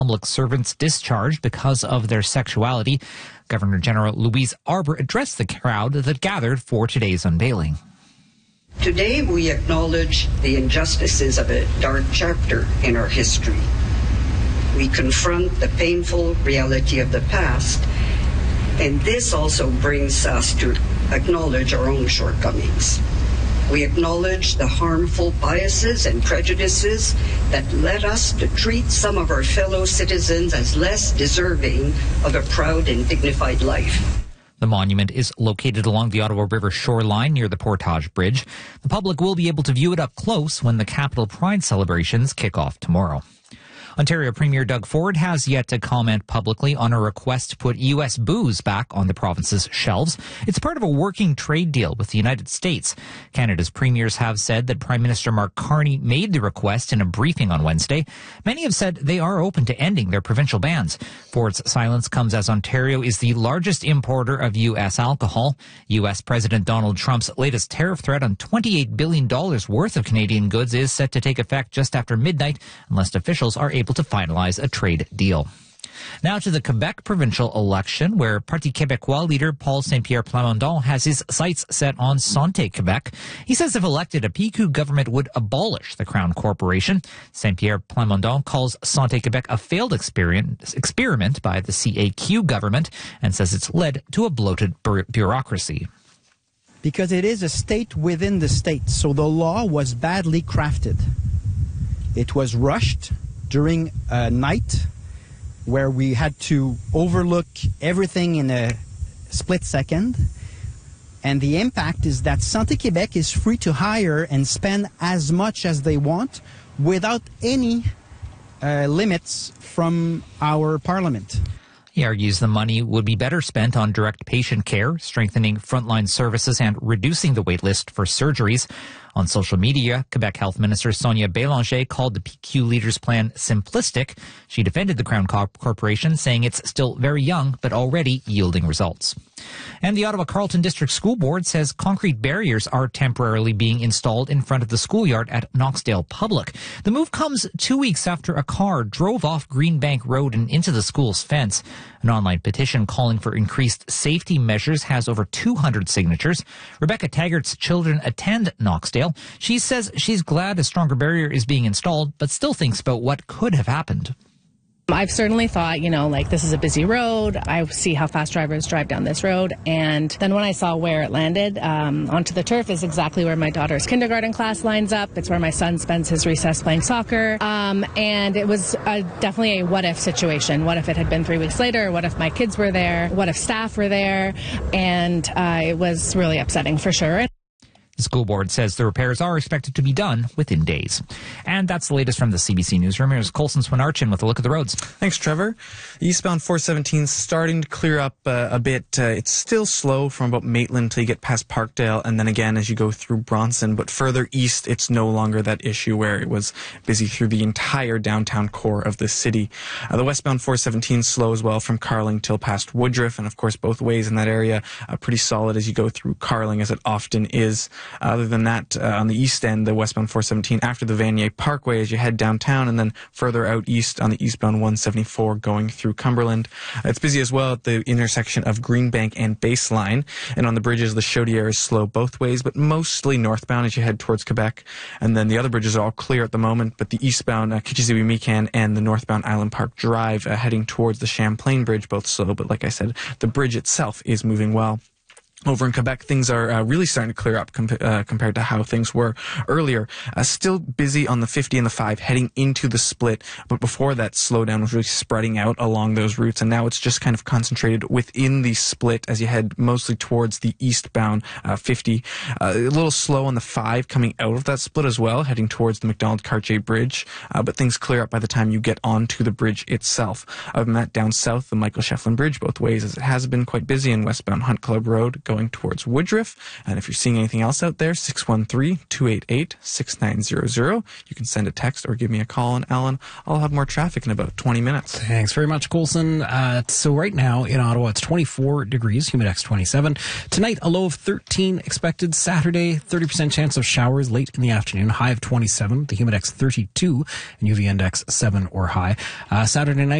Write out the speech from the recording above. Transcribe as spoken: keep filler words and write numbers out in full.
public servants discharged because of their sexuality. Governor General Louise Arbour addressed the crowd that gathered for today's unveiling. Today we acknowledge the injustices of a dark chapter in our history. We confront the painful reality of the past, and this also brings us to acknowledge our own shortcomings. We acknowledge the harmful biases and prejudices that led us to treat some of our fellow citizens as less deserving of a proud and dignified life. The monument is located along the Ottawa River shoreline near the Portage Bridge. The public will be able to view it up close when the Capital Pride celebrations kick off tomorrow. Ontario Premier Doug Ford has yet to comment publicly on a request to put U S booze back on the province's shelves. It's part of a working trade deal with the United States. Canada's premiers have said that Prime Minister Mark Carney made the request in a briefing on Wednesday. Many have said they are open to ending their provincial bans. Ford's silence comes as Ontario is the largest importer of U S alcohol. U S President Donald Trump's latest tariff threat on twenty-eight billion dollars worth of Canadian goods is set to take effect just after midnight, unless officials are able to finalize a trade deal. Now to the Quebec provincial election, where Parti Québécois leader Paul Saint-Pierre Plamondon has his sights set on Santé Quebec. He says if elected, a P Q government would abolish the Crown Corporation. Saint-Pierre Plamondon calls Santé Quebec a failed experiment by the C A Q government and says it's led to a bloated bureaucracy. Because it is a state within the state, so the law was badly crafted. It was rushed during a night where we had to overlook everything in a split second. And the impact is that Santé Québec is free to hire and spend as much as they want without any uh, limits from our parliament. He argues the money would be better spent on direct patient care, strengthening frontline services, and reducing the wait list for surgeries. On social media, Quebec Health Minister Sonia Bélanger called the P Q leader's plan simplistic. She defended the Crown Corporation, saying it's still very young but already yielding results. And the Ottawa Carleton District School Board says concrete barriers are temporarily being installed in front of the schoolyard at Knoxdale Public. The move comes two weeks after a car drove off Greenbank Road and into the school's fence. An online petition calling for increased safety measures has over two hundred signatures. Rebecca Taggart's children attend Knoxdale. She says she's glad a stronger barrier is being installed, but still thinks about what could have happened. I've certainly thought, you know, like this is a busy road. I see how fast drivers drive down this road. And then when I saw where it landed, um, onto the turf is exactly where my daughter's kindergarten class lines up. It's where my son spends his recess playing soccer. Um, and it was a, definitely a what if situation. What if it had been three weeks later? What if my kids were there? What if staff were there? And uh, it was really upsetting for sure. The school board says the repairs are expected to be done within days. And that's the latest from the C B C Newsroom. Here's Colson Swinarchin with a look at the roads. Thanks, Trevor. Eastbound four seventeen starting to clear up uh, a bit. Uh, it's still slow from about Maitland till you get past Parkdale, and then again as you go through Bronson. But further east, it's no longer that issue where it was busy through the entire downtown core of the city. Uh, the westbound four seventeen slow as well from Carling till past Woodruff, and of course both ways in that area uh, pretty solid as you go through Carling, as it often is. Other than that, uh, on the east end, the westbound four seventeen after the Vanier Parkway as you head downtown, and then further out east on the eastbound one seventy-four going through Cumberland. Uh, it's busy as well at the intersection of Greenbank and Baseline, and on the bridges, the Chaudière is slow both ways, but mostly northbound as you head towards Quebec. And then the other bridges are all clear at the moment, but the eastbound uh, Kitchissippi-Mecan and the northbound Island Park Drive uh, heading towards the Champlain Bridge, both slow, but like I said, the bridge itself is moving well. Over in Quebec, things are uh, really starting to clear up comp- uh, compared to how things were earlier. Uh, still busy on the fifty and the five heading into the split, but before that slowdown was really spreading out along those routes, and now it's just kind of concentrated within the split as you head mostly towards the eastbound uh, fifty. Uh, a little slow on the five coming out of that split as well, heading towards the Macdonald-Cartier Bridge, uh, but things clear up by the time you get onto the bridge itself. Other than that, down south, the Michael Shefflin Bridge both ways, as it has been quite busy in westbound Hunt Club Road, going towards Woodruff. And if you're seeing anything else out there, six one three, two eight eight, six nine zero zero. You can send a text or give me a call. And Alan, I'll have more traffic in about twenty minutes. Thanks very much, Colson. Uh, so right now in Ottawa, it's twenty-four degrees, Humidex twenty-seven. Tonight, a low of thirteen expected. Saturday, thirty percent chance of showers late in the afternoon, high of twenty-seven, the Humidex thirty-two, and U V index seven or high. Uh, Saturday night,